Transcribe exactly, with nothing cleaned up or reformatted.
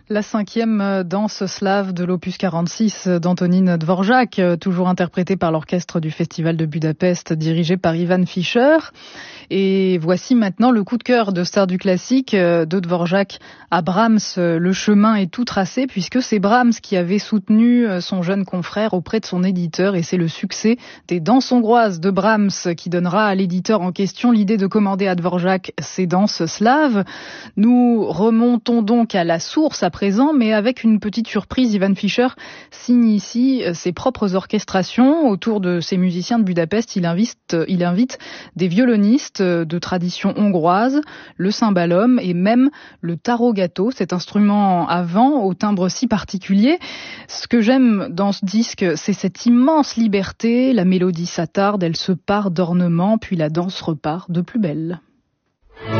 La cinquième danse slave de l'opus quarante-six d'Antonín Dvořák, toujours interprétée par l'orchestre du Festival de Budapest, dirigé par Ivan Fischer. Et voici maintenant le coup de cœur de Star du classique de Dvořák à Brahms. Le chemin est tout tracé puisque c'est Brahms qui avait soutenu son jeune confrère auprès de son éditeur et c'est le succès des danses hongroises de Brahms qui donnera à l'éditeur en question l'idée de commander à Dvořák ces danses slaves. Nous remontons donc à la source à présent, mais avec une petite surprise. Ivan Fischer signe ici ses propres orchestrations. Autour de ses musiciens de Budapest, il invite, il invite des violonistes de tradition hongroise, le cymbalum et même le tarogato, cet instrument à vent au timbre si particulier. Ce que j'aime dans ce disque, c'est cette immense liberté. La mélodie s'attarde, elle se part d'ornements, puis la danse repart de plus belle.